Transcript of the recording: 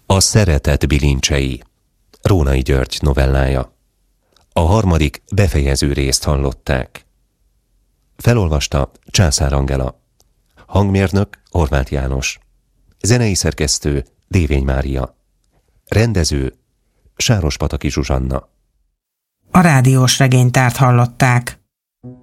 A szeretet bilincsei, Rónai György novellája. A harmadik befejező részt hallották. Felolvasta Császár Angela. Hangmérnök Horváth János. Zenei szerkesztő Dévény Mária. Rendező Sárospataki Zsuzsanna. A rádiós regénytárt hallották.